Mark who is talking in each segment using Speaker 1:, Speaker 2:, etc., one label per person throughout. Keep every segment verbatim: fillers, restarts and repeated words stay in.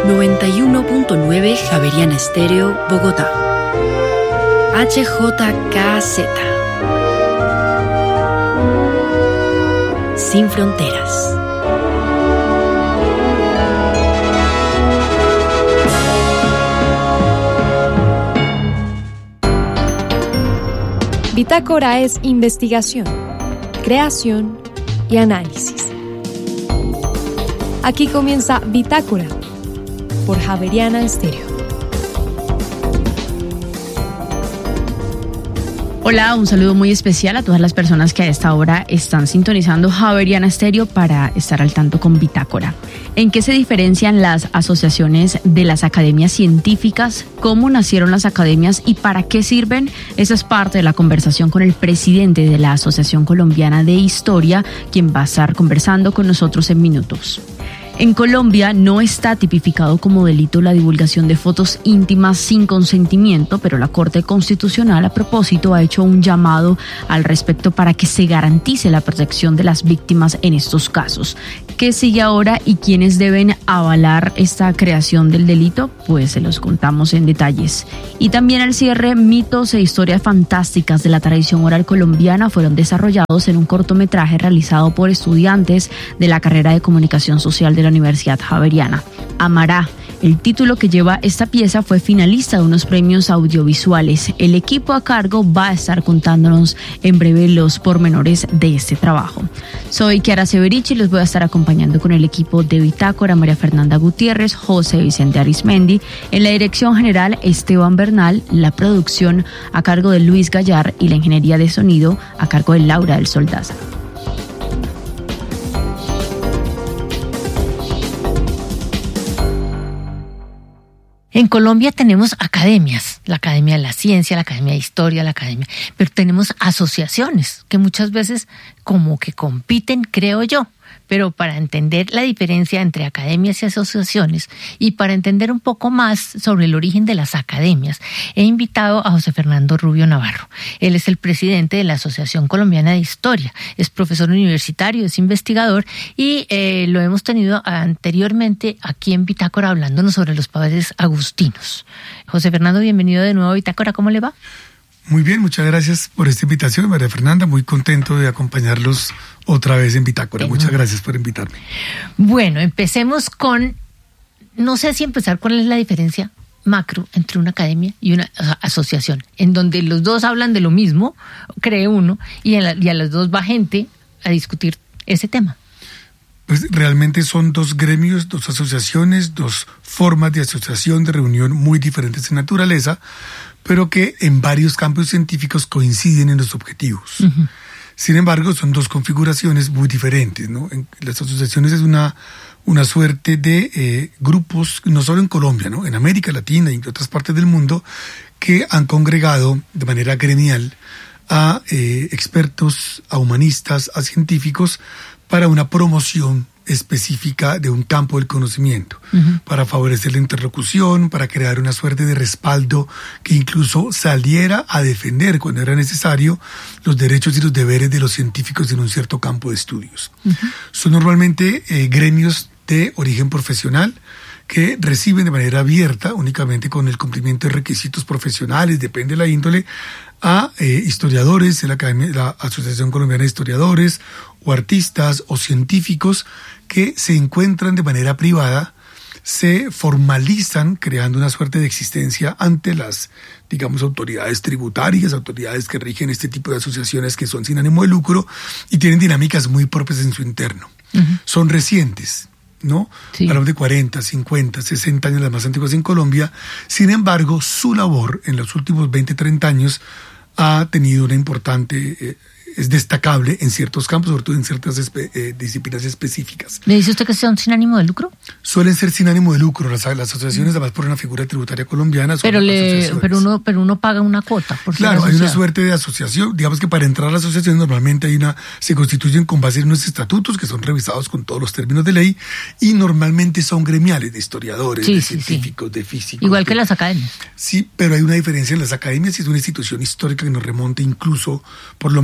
Speaker 1: noventa y uno punto nueve Javeriana Estéreo, Bogotá. H J K Z. Sin fronteras.
Speaker 2: Bitácora es investigación, creación y análisis. Aquí comienza Bitácora por Javeriana Estéreo.
Speaker 3: Hola, un saludo muy especial a todas las personas que a esta hora están sintonizando Javeriana Estéreo para estar al tanto con Bitácora. ¿En qué se diferencian las asociaciones de las academias científicas? ¿Cómo nacieron las academias y para qué sirven? Esa es parte de la conversación con el presidente de la Asociación Colombiana de Historia, quien va a estar conversando con nosotros en minutos. En Colombia no está tipificado como delito la divulgación de fotos íntimas sin consentimiento, pero la Corte Constitucional a propósito ha hecho un llamado al respecto para que se garantice la protección de las víctimas en estos casos. ¿Qué sigue ahora y quiénes deben avalar esta creación del delito? Pues se los contamos en detalles. Y también al cierre, mitos e historias fantásticas de la tradición oral colombiana fueron desarrollados en un cortometraje realizado por estudiantes de la carrera de Comunicación Social de la Universidad Javeriana. Amará, el título que lleva esta pieza, fue finalista de unos premios audiovisuales. El equipo a cargo va a estar contándonos en breve los pormenores de este trabajo. Soy Kiara Severichi y los voy a estar acompañando con el equipo de Bitácora, María Fernanda Gutiérrez, José Vicente Arismendi, en la dirección general Esteban Bernal, la producción a cargo de Luis Gallar y la ingeniería de sonido a cargo de Laura del Soldaza.
Speaker 4: En Colombia tenemos academias, la Academia de la Ciencia, la Academia de Historia, la Academia, pero tenemos asociaciones que muchas veces como que compiten, creo yo. Pero para entender la diferencia entre academias y asociaciones y para entender un poco más sobre el origen de las academias, he invitado a José Fernando Rubio Navarro. Él es el presidente de la Asociación Colombiana de Historia, es profesor universitario, es investigador y eh, lo hemos tenido anteriormente aquí en Bitácora hablándonos sobre los padres agustinos. José Fernando, bienvenido de nuevo a Bitácora, ¿cómo le va?
Speaker 5: Muy bien, muchas gracias por esta invitación, María Fernanda. Muy contento de acompañarlos otra vez en Bitácora. Muchas gracias por invitarme.
Speaker 4: Bueno, empecemos con, no sé si empezar, ¿cuál es la diferencia macro entre una academia y una asociación? En donde los dos hablan de lo mismo, cree uno, y a, la, y a los dos va gente a discutir ese tema.
Speaker 5: Pues realmente son dos gremios, dos asociaciones, dos formas de asociación, de reunión muy diferentes en naturaleza, pero que en varios campos científicos coinciden en los objetivos. Uh-huh. Sin embargo, son dos configuraciones muy diferentes, ¿no? En las asociaciones es una, una suerte de eh, grupos, no solo en Colombia, ¿no? En América Latina y en otras partes del mundo, que han congregado de manera gremial a eh, expertos, a humanistas, a científicos para una promoción específica de un campo del conocimiento, uh-huh. para favorecer la interlocución, para crear una suerte de respaldo que incluso saliera a defender, cuando era necesario, los derechos y los deberes de los científicos en un cierto campo de estudios. Uh-huh. Son normalmente eh, gremios de origen profesional que reciben de manera abierta, únicamente con el cumplimiento de requisitos profesionales, depende de la índole, a eh, historiadores de la, Academia, la Asociación Colombiana de Historiadores, o artistas o científicos que se encuentran de manera privada, se formalizan creando una suerte de existencia ante las, digamos, autoridades tributarias, autoridades que rigen este tipo de asociaciones que son sin ánimo de lucro y tienen dinámicas muy propias en su interno. Uh-huh. Son recientes, ¿no? Sí. Hablamos de cuarenta, cincuenta, sesenta años, las más antiguas en Colombia. Sin embargo, su labor en los últimos veinte, treinta años ha tenido una importante... Eh, es destacable en ciertos campos, sobre todo en ciertas espe- eh, disciplinas específicas.
Speaker 4: ¿Le dice usted que son sin ánimo de lucro?
Speaker 5: Suelen ser sin ánimo de lucro. Las, las asociaciones, además por una figura tributaria colombiana, son
Speaker 4: pero le, pero uno, pero uno paga una cuota. Por
Speaker 5: claro, hay una suerte de asociación. Digamos que para entrar a la asociación normalmente hay una, se constituyen con base en unos estatutos que son revisados con todos los términos de ley y normalmente son gremiales de historiadores, sí, de sí, científicos, sí. de físicos.
Speaker 4: Igual
Speaker 5: de,
Speaker 4: que las academias.
Speaker 5: Sí, pero hay una diferencia en las academias y es una institución histórica que nos remonta incluso por lo menos a la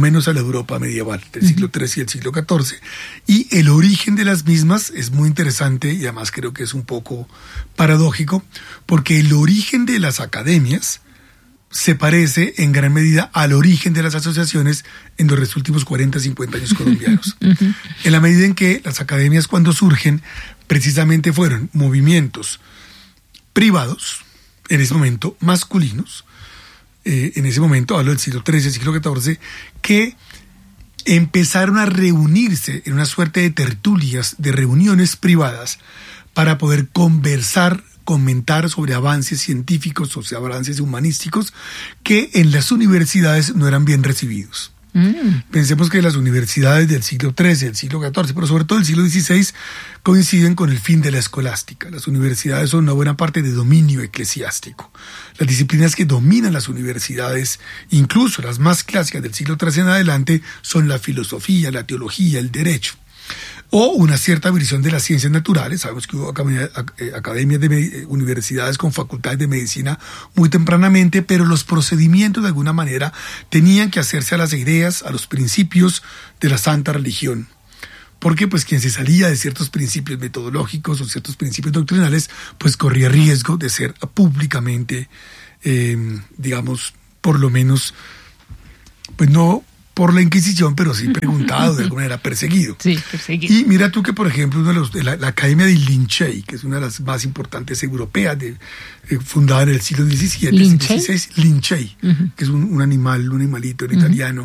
Speaker 5: Europa medieval, del siglo trece y el siglo catorce. Y el origen de las mismas es muy interesante y además creo que es un poco paradójico, porque el origen de las academias se parece en gran medida al origen de las asociaciones en los últimos cuarenta, cincuenta años colombianos. Uh-huh. En la medida en que las academias, cuando surgen, precisamente fueron movimientos privados, en ese momento masculinos, eh, en ese momento, hablo del siglo trece, siglo catorce, que empezaron a reunirse en una suerte de tertulias, de reuniones privadas, para poder conversar, comentar sobre avances científicos, sobre avances humanísticos, que en las universidades no eran bien recibidos. Mm. Pensemos que las universidades del siglo trece, del siglo catorce, pero sobre todo del siglo dieciséis, coinciden con el fin de la escolástica. Las universidades son una buena parte de dominio eclesiástico. Las disciplinas que dominan las universidades, incluso las más clásicas del siglo trece en adelante, son la filosofía, la teología, el derecho, o una cierta visión de las ciencias naturales. Sabemos que hubo academias de universidades con facultades de medicina muy tempranamente, pero los procedimientos de alguna manera tenían que hacerse a las ideas, a los principios de la santa religión. Porque pues quien se salía de ciertos principios metodológicos o ciertos principios doctrinales, pues corría riesgo de ser públicamente, eh, digamos, por lo menos, pues no por la Inquisición, pero sí preguntado, de alguna manera perseguido.
Speaker 4: Sí, perseguido.
Speaker 5: Y mira tú que, por ejemplo, uno de los, de la, la Academia de Lincei, que es una de las más importantes europeas, de, eh, fundada en el siglo diecisiete, dieciséis, Lincei, uh-huh. que es un, un animal, un animalito en uh-huh. italiano,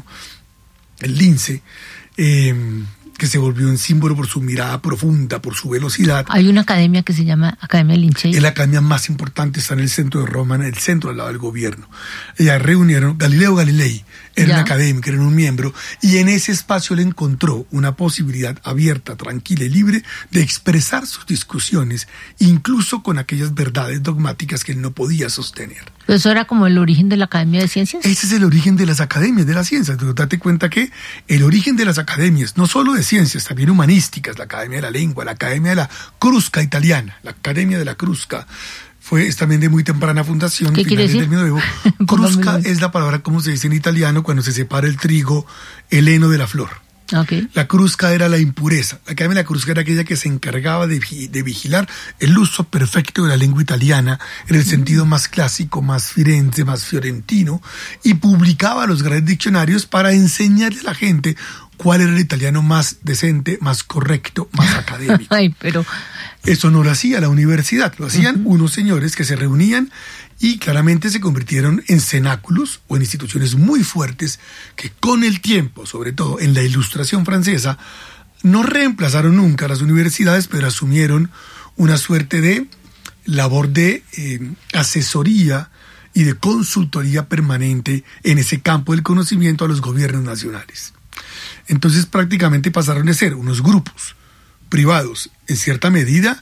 Speaker 5: el lince, eh, que se volvió un símbolo por su mirada profunda, por su velocidad.
Speaker 4: Hay una academia que se llama Academia Lincei.
Speaker 5: Es la academia más importante, está en el centro de Roma, en el centro al lado del gobierno. Allá reunieron Galileo Galilei, era un académico, era un miembro, y en ese espacio él encontró una posibilidad abierta, tranquila y libre de expresar sus discusiones, incluso con aquellas verdades dogmáticas que él no podía sostener.
Speaker 4: ¿Eso era como el origen de la Academia de Ciencias?
Speaker 5: Ese es el origen de las academias de las ciencias. Entonces, date cuenta que el origen de las academias, no solo de ciencias, también humanísticas, la Academia de la Lengua, la Academia de la Crusca italiana, la Academia de la Crusca, fue es también de muy temprana fundación.
Speaker 4: ¿Qué quiere decir?
Speaker 5: Del medioevo. Crusca es la palabra, como se dice en italiano, cuando se separa el trigo, el heno de la flor.
Speaker 4: Okay.
Speaker 5: La crusca era la impureza. La Academia de la Crusca era aquella que se encargaba de, de vigilar el uso perfecto de la lengua italiana en el sentido más clásico, más firenze, más fiorentino, y publicaba los grandes diccionarios para enseñarle a la gente cuál era el italiano más decente, más correcto, más académico.
Speaker 4: Ay, pero
Speaker 5: eso no lo hacía la universidad, lo hacían uh-huh. unos señores que se reunían y claramente se convirtieron en cenáculos o en instituciones muy fuertes que con el tiempo, sobre todo en la Ilustración francesa, no reemplazaron nunca a las universidades, pero asumieron una suerte de labor de eh, asesoría y de consultoría permanente en ese campo del conocimiento a los gobiernos nacionales. Entonces prácticamente pasaron de ser unos grupos privados, en cierta medida,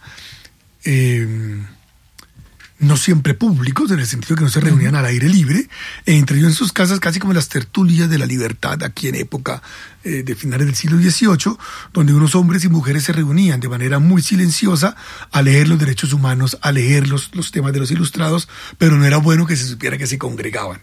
Speaker 5: eh, no siempre públicos, en el sentido que no se reunían al aire libre, e entre ellos en sus casas, casi como las tertulias de la libertad, aquí en época eh, de finales del siglo dieciocho, donde unos hombres y mujeres se reunían de manera muy silenciosa a leer los derechos humanos, a leer los, los temas de los ilustrados, pero no era bueno que se supiera que se congregaban.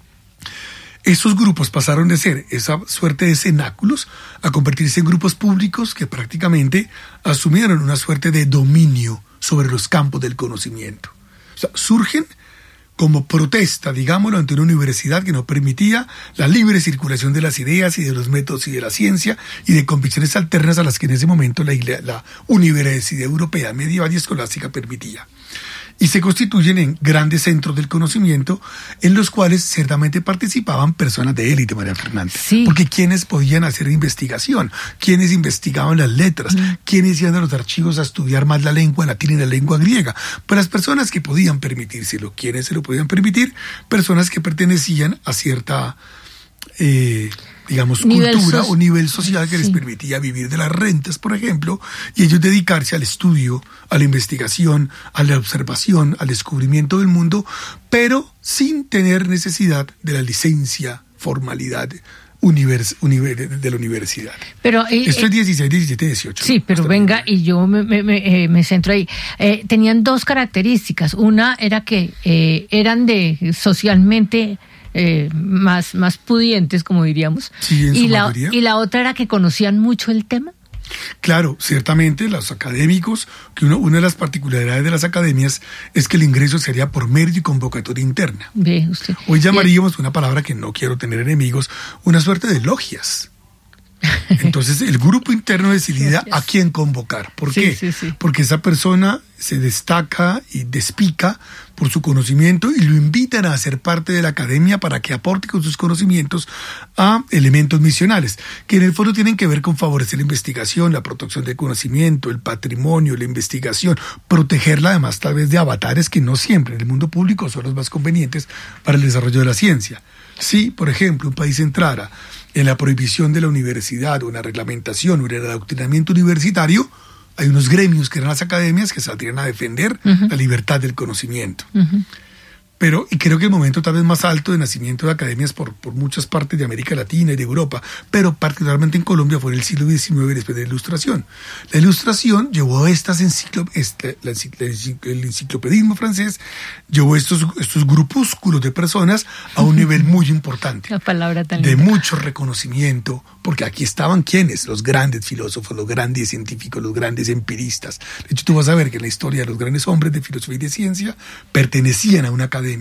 Speaker 5: Esos grupos pasaron de ser esa suerte de cenáculos a convertirse en grupos públicos que prácticamente asumieron una suerte de dominio sobre los campos del conocimiento. O sea, surgen como protesta, digámoslo, ante una universidad que no permitía la libre circulación de las ideas y de los métodos y de la ciencia y de convicciones alternas a las que en ese momento la, la universidad europea medieval y escolástica permitía. Y se constituyen en grandes centros del conocimiento en los cuales ciertamente participaban personas de élite, María Fernanda.
Speaker 4: Sí.
Speaker 5: Porque quienes podían hacer investigación, quienes investigaban las letras, mm. quienes iban a los archivos a estudiar más la lengua latina y la lengua griega. Pues las personas que podían permitírselo, quienes se lo podían permitir, personas que pertenecían a cierta... Eh, digamos,
Speaker 4: nivel
Speaker 5: cultura
Speaker 4: so-
Speaker 5: o nivel social que
Speaker 4: sí.
Speaker 5: les permitía vivir de las rentas, por ejemplo, y ellos dedicarse al estudio, a la investigación, a la observación, al descubrimiento del mundo, pero sin tener necesidad de la licencia, formalidad univers- univer- de la universidad.
Speaker 4: Pero, eh,
Speaker 5: Esto es dieciséis, diecisiete, dieciocho.
Speaker 4: Sí, pero venga, y yo me, me, me, eh, me centro ahí. Eh, tenían dos características. Una era que eh, eran de socialmente eh, más, más pudientes, como diríamos.
Speaker 5: Sí, en
Speaker 4: y,
Speaker 5: su
Speaker 4: la,
Speaker 5: mayoría.
Speaker 4: y la otra era que conocían mucho el tema.
Speaker 5: Claro, ciertamente los académicos, que uno, una de las particularidades de las academias es que el ingreso sería por mérito y convocatoria interna.
Speaker 4: Ve usted.
Speaker 5: Hoy llamaríamos una palabra que no quiero tener enemigos, una suerte de logias. Entonces el grupo interno decidía a quién convocar. ¿Por
Speaker 4: Sí,
Speaker 5: qué?
Speaker 4: sí, sí.
Speaker 5: Porque esa persona se destaca y despica por su conocimiento y lo invitan a ser parte de la academia para que aporte con sus conocimientos a elementos misionales, que en el fondo tienen que ver con favorecer la investigación, la protección del conocimiento, el patrimonio, la investigación, protegerla además tal vez de avatares que no siempre en el mundo público son los más convenientes para el desarrollo de la ciencia. Si, por ejemplo, un país entrara en la prohibición de la universidad o en la reglamentación o en el adoctrinamiento universitario, hay unos gremios que eran las academias que saldrían a defender uh-huh. la libertad del conocimiento. Uh-huh. Pero, y creo que el momento tal vez más alto de nacimiento de academias por, por muchas partes de América Latina y de Europa, pero particularmente en Colombia fue en el siglo diecinueve después de la Ilustración. La Ilustración llevó estas enciclo, este, la, la, el enciclopedismo francés, llevó estos, estos grupúsculos de personas a un nivel muy importante.
Speaker 4: La palabra tan
Speaker 5: de
Speaker 4: linda.
Speaker 5: Mucho reconocimiento, porque aquí estaban ¿quiénes? Los grandes filósofos, los grandes científicos, los grandes empiristas. De hecho, tú vas a ver que en la historia los grandes hombres de filosofía y de ciencia pertenecían a una academia.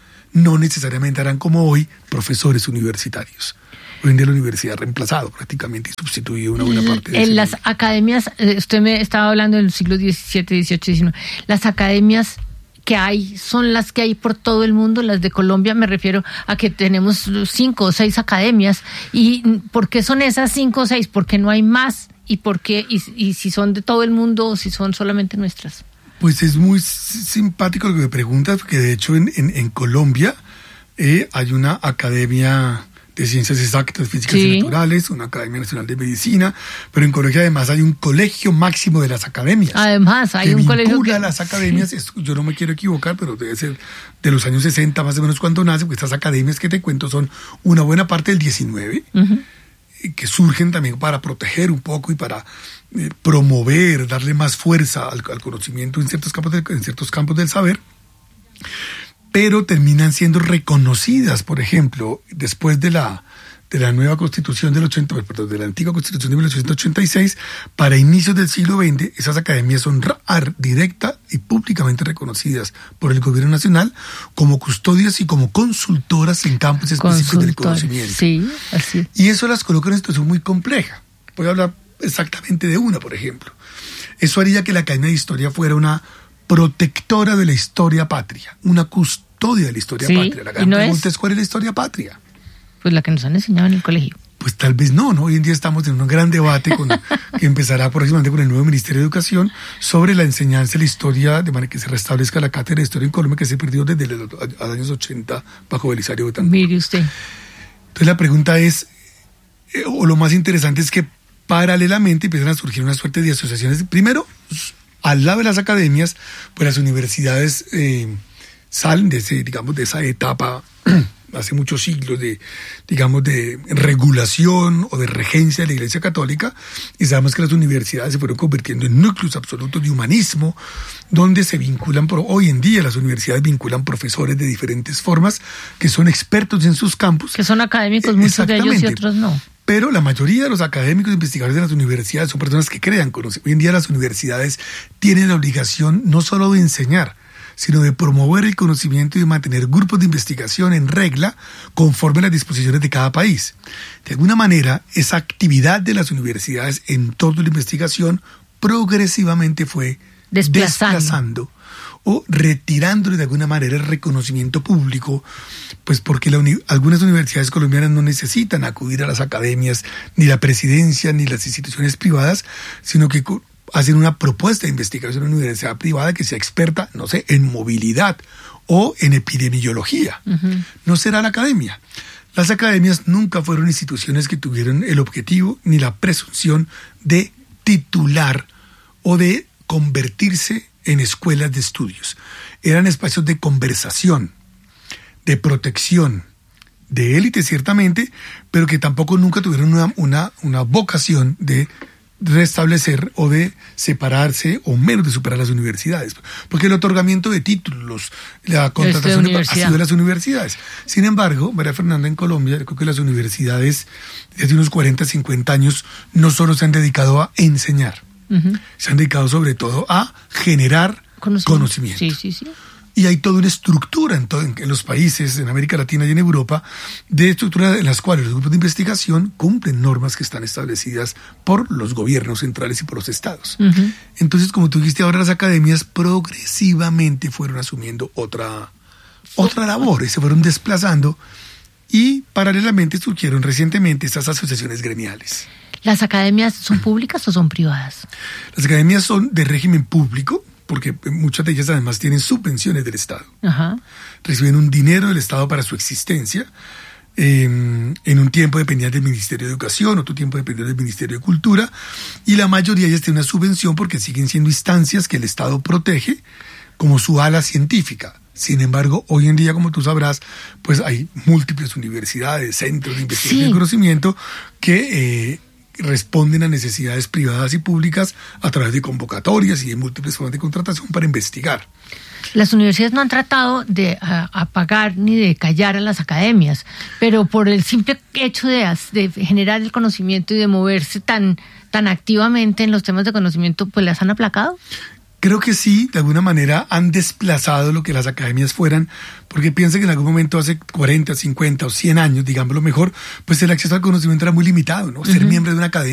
Speaker 5: No necesariamente eran como hoy profesores universitarios. Hoy en día la universidad ha reemplazado prácticamente y sustituido una buena parte de
Speaker 4: En las
Speaker 5: mundo.
Speaker 4: academias, usted me estaba hablando del siglo diecisiete, dieciocho, diecinueve, las academias que hay son las que hay por todo el mundo. Las de Colombia me refiero a que tenemos cinco o seis academias. ¿Y por qué son esas cinco o seis? ¿Por qué no hay más? ¿Y por qué? Y, y si son de todo el mundo o si son solamente nuestras.
Speaker 5: Pues es muy simpático lo que me preguntas, porque de hecho en, en, en Colombia eh, hay una academia de ciencias exactas, físicas
Speaker 4: sí.
Speaker 5: y naturales, una academia nacional de medicina, pero en Colombia además hay un colegio máximo de las academias.
Speaker 4: Además hay
Speaker 5: que
Speaker 4: un colegio que...
Speaker 5: a las academias, sí. Yo no me quiero equivocar, pero debe ser de los años sesenta más o menos cuando nace, porque estas academias que te cuento son una buena parte del diecinueve, uh-huh. que surgen también para proteger un poco y para eh, promover, darle más fuerza al, al conocimiento en ciertos campos de, en ciertos campos del saber, pero terminan siendo reconocidas, por ejemplo, después de la de la nueva Constitución del ochenta, perdón, de la antigua Constitución de mil ochocientos ochenta y seis, para inicios del siglo veinte, esas academias son directa y públicamente reconocidas por el gobierno nacional como custodias y como consultoras en campos específicos del conocimiento.
Speaker 4: Sí, así es.
Speaker 5: Y eso las coloca en una situación muy compleja. Voy a hablar exactamente de una, por ejemplo. Eso haría que la Academia de Historia fuera una protectora de la historia patria, una custodia de la historia
Speaker 4: sí,
Speaker 5: patria. La gran
Speaker 4: no
Speaker 5: pregunta
Speaker 4: es...
Speaker 5: es ¿cuál es la historia patria?
Speaker 4: Pues la que nos han enseñado en el colegio.
Speaker 5: Pues tal vez no, ¿no? Hoy en día estamos en un gran debate con, que empezará próximamente con el nuevo Ministerio de Educación sobre la enseñanza de la historia, de manera que se restablezca la cátedra de historia en Colombia que se perdió desde los años ochenta bajo Belisario Betancur.
Speaker 4: Mire usted.
Speaker 5: Entonces la pregunta es, eh, o lo más interesante es que paralelamente empiezan a surgir una suerte de asociaciones. Primero, al lado de las academias, pues las universidades eh, salen de ese, digamos, de esa etapa hace muchos siglos de, digamos, de regulación o de regencia de la Iglesia Católica, y sabemos que las universidades se fueron convirtiendo en núcleos absolutos de humanismo, donde se vinculan, por, hoy en día las universidades vinculan profesores de diferentes formas que son expertos en sus campos.
Speaker 4: Que son académicos, muchos de ellos y otros no.
Speaker 5: Pero la mayoría de los académicos e investigadores de las universidades son personas que crean conocimiento. Hoy en día las universidades tienen la obligación no solo de enseñar, sino de promover el conocimiento y de mantener grupos de investigación en regla conforme a las disposiciones de cada país. De alguna manera, esa actividad de las universidades en torno a la investigación progresivamente fue
Speaker 4: desplazando,
Speaker 5: desplazando o retirándole de alguna manera el reconocimiento público, pues porque la uni- algunas universidades colombianas no necesitan acudir a las academias, ni la presidencia, ni las instituciones privadas, sino que co- hacen una propuesta de investigación en una universidad privada que sea experta, no sé, en movilidad o en epidemiología. Uh-huh. No será la academia. Las academias nunca fueron instituciones que tuvieron el objetivo ni la presunción de titular o de convertirse en escuelas de estudios. Eran espacios de conversación, de protección, de élite ciertamente, pero que tampoco nunca tuvieron una, una, una vocación de restablecer o de separarse o menos de superar las universidades, porque el otorgamiento de títulos, la contratación ha sido de las universidades. Sin embargo, María Fernanda, en Colombia, yo creo que las universidades desde unos cuarenta, cincuenta años no solo se han dedicado a enseñar, uh-huh. se han dedicado sobre todo a generar conocimiento. conocimiento.
Speaker 4: Sí, sí, sí.
Speaker 5: Y hay toda una estructura en, todo, en, en los países, en América Latina y en Europa, de estructuras en las cuales los grupos de investigación cumplen normas que están establecidas por los gobiernos centrales y por los estados. Uh-huh. Entonces, como tú dijiste, ahora las academias progresivamente fueron asumiendo otra, otra labor y se fueron desplazando, y paralelamente surgieron recientemente estas asociaciones gremiales.
Speaker 4: ¿Las academias son públicas o son privadas?
Speaker 5: Las academias son de régimen público, porque muchas de ellas además tienen subvenciones del Estado. Ajá. Reciben un dinero del Estado para su existencia. Eh, en un tiempo dependían del Ministerio de Educación, otro tiempo dependían del Ministerio de Cultura, y la mayoría de ellas tienen una subvención porque siguen siendo instancias que el Estado protege como su ala científica. Sin embargo, hoy en día, como tú sabrás, pues hay múltiples universidades, centros de investigación sí. y conocimiento que... Eh, responden a necesidades privadas y públicas a través de convocatorias y de múltiples formas de contratación para investigar.
Speaker 4: Las universidades no han tratado de uh, apagar ni de callar a las academias, pero por el simple hecho de, de generar el conocimiento y de moverse tan, tan activamente en los temas de conocimiento, pues las han aplacado.
Speaker 5: Creo que sí, de alguna manera han desplazado lo que las academias fueran, porque piensa que en algún momento hace cuarenta, cincuenta o cien años, digámoslo mejor, pues el acceso al conocimiento era muy limitado, ¿no? Uh-huh. Ser miembro de una academia